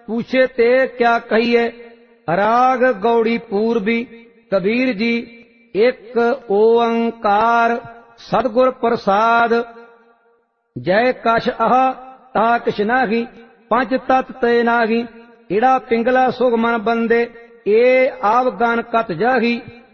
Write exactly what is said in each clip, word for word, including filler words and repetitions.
पूछे ते क्या कहिए। राग गौड़ी पूर्वी। कबीर जी एक ओंकार सतगुर प्रसाद। जय कश आह ता किश नाही पंच तत् ते नाही। इड़ा पिंगला सुख मन बंदे ए आवगान कत जाही।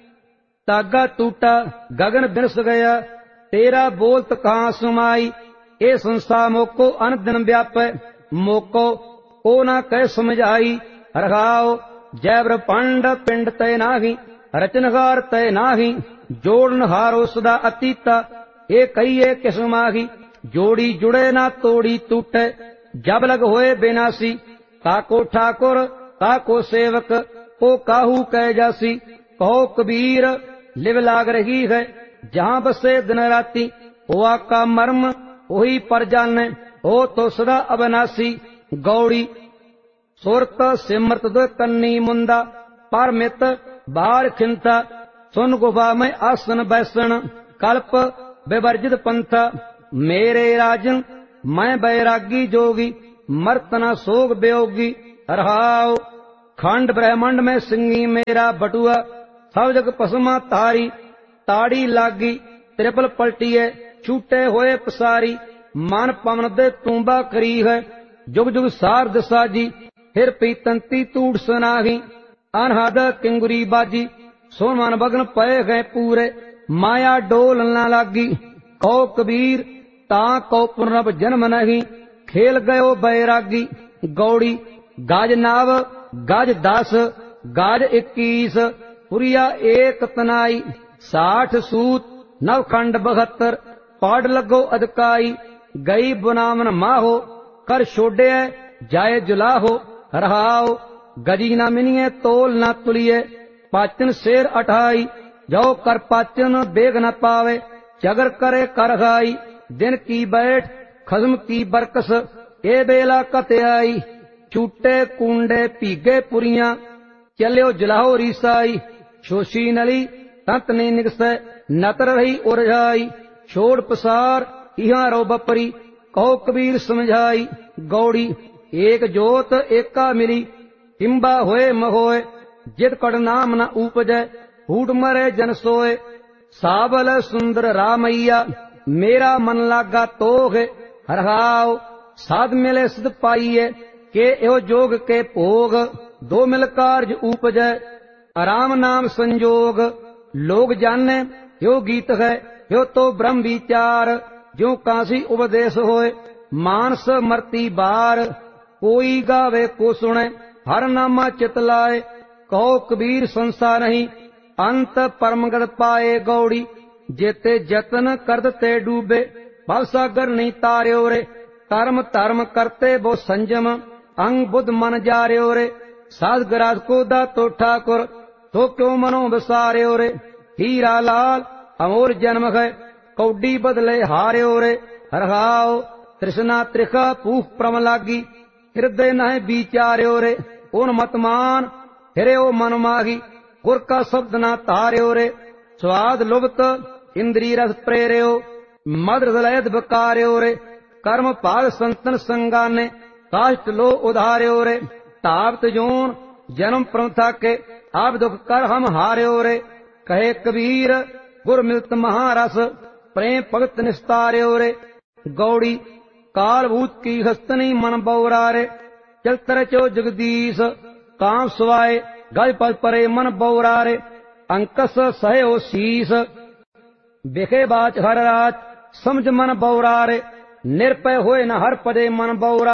तागा टूटा गगन बिरस गया तेरा बोलत कहाँ सुमाई। ए संसार मोको अन दिन व्यापै मोको ओ ना कह समझाई। रघाओ जय ब्रह्मांड पिंड तय नाही रचनहार तय नाही। जोड़नहारो सदा अतीता ए कहिए किस माही। जोड़ी जुड़े ना तोड़ी टूटे जब लग होए बेनासी। काको ठाकुर काको सेवक ओ काहू कह जासी। कहो कबीर लिव लाग रही है जहाँ बसे दिन राती। हुआ का मर्म वही पर जाने हो तो सदा अविनाशी। गौड़ी सुरत सिमरत दो कन्नी मुंदा परमित बार खिंता। सुन गुफा में आसन बैसन कल्प विवर्जित पंथा। मेरे राजन मैं बैरागी जोगी मर्तना सोग बेयोगी। रहाओ खंड ब्रह्मांड में सिंगी मेरा बटुआ सब जग पसमा तारी। ताड़ी लागी त्रिपल पलटिए छूटे होए पसारी। मन पवन दे तूंबा करी है जुग जुग सारद साजी। फिर पीतंती तूड़ सनाही अनहद किंगुरी बाजी। सोन मन बगन पए गए पूरे माया डोल न लागी। कहो कबीर ता को पुनरभ जन्म नहीं खेल गयो बैरागी। गौड़ी गाज नाव गाज दस गाज इक्कीस पुरिया एक तनाई। साठ सूत नवखंड बहत्तर पाड़ लगो अदकाई। गई बुनावन माहो कर छोड़े जाए जुलाहो। रहाओ गजी ना मिनिए तोल ना तुलिए पाचन शेर अठाई। जो कर पाचन बेग न पावे चगर करे कर खाई। दिन की बैठ खज्म की बरकस ए बेला कते आई। छूटे कुंडे पीगे पुरिया चलियो जलाहो रीसाई। शोशी नली तंत नहीं निगसै नतर रही उरझाई। छोड़ पसार इहाँ रो बपरी कहो कबीर समझाई। गौड़ी एक जोत एका मिली किम्बा होए महोए। जित कड़ नाम न उपजै फूट मरे जन सोए। साबल सुंदर रामैया मेरा मन लागा तोग। हरहाओ साध मिले सिद्ध पाइए के यो जोग के भोग। दो मिल कार्य उपजै आराम नाम संजोग। लोग जाने यो गीत है यो तो ब्रह्म विचार। जो काशी उपदेश होए मानस मरती बार। कोई गावे को सुने हर नामा चितलाए। कहो कबीर संसार नहीं अंत परमगत पाए। गौड़ी जेते जतन करते डूबे भव सागर नहीं तार्यो रे। कर्म धर्म करते वो संजम अंग बुद्ध मन जार्यो रे। साध गराज को दा तो ठाकुर तो क्यों मनो बसार्यो रे। हीरा लाल अमोर जन्म है कौडी बदले हार्यो रे। हरहाओ तृष्णा त्रिखा पूख प्रम लागी हृदय नह विचार्यो रे। उन मतमान हिरयो मन माही गुर का शब्द न तार्यो रे। स्वाद लुप्त इंद्रिय रस प्रेर्यो मद हृदय बकार्यो रे। कर्म पाग संतन संगाने काष्ट लो उधार्यो रे। ताप्त जोन जन्म प्रमथा के आप दुख कर हम हार्यो रे। कहे कबीर गुर मिलत महारस प्रेम भगत निस्तार्यो रे। गौड़ी कालभूत की हस्तनी मन बौरा रे। चल तरचो जगदीश काम सुवाए गज पद परे मन बौरा रे। अंकस सहयो शीस बिखे बाच हर राज समझ मन बौरा रे। निरपय होए न हर पदे मन बौरा।